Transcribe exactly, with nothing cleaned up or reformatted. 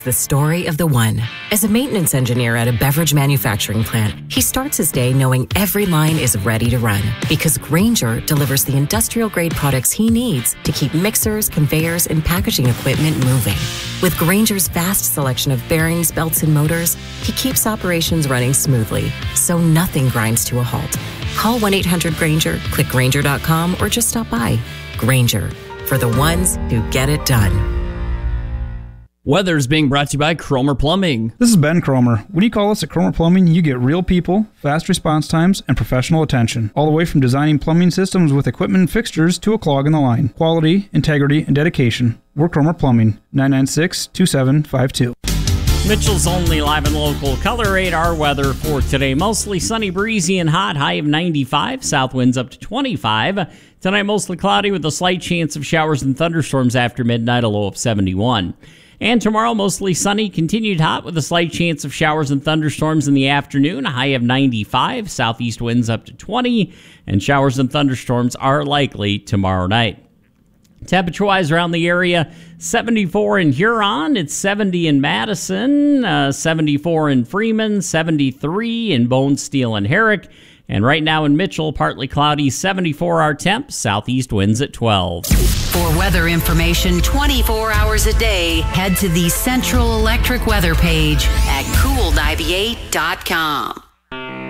The story of the one. As a maintenance engineer at a beverage manufacturing plant, he starts his day knowing every line is ready to run because Grainger delivers the industrial-grade products he needs to keep mixers, conveyors, and packaging equipment moving. With Grainger's vast selection of bearings, belts, and motors, he keeps operations running smoothly, so nothing grinds to a halt. Call one eight hundred Grainger, click Grainger dot com, or just stop by. Grainger, for the ones who get it done. Weather is being brought to you by Cromer Plumbing. This is Ben Cromer. When you call us at Cromer Plumbing, you get real people, fast response times, and professional attention. All the way from designing plumbing systems with equipment and fixtures to a clog in the line. Quality, integrity, and dedication. We're Cromer Plumbing. nine nine six, two seven five two. Mitchell's only live and local color radar weather for today. Mostly sunny, breezy, and hot. High of ninety-five. South winds up to twenty-five. Tonight, mostly cloudy with a slight chance of showers and thunderstorms after midnight. A low of seventy-one. And tomorrow, mostly sunny, continued hot with a slight chance of showers and thunderstorms in the afternoon. A high of ninety-five. Southeast winds up to twenty. And showers and thunderstorms are likely tomorrow night. Temperature-wise around the area, seventy-four in Huron. It's seventy in Madison, uh, seventy-four in Freeman, seventy-three in Bone, Steel, and Herrick. And right now in Mitchell, partly cloudy, seventy-four our temp, southeast winds at twelve. For weather information twenty-four hours a day, head to the Central Electric weather page at cool ninety-eight dot com.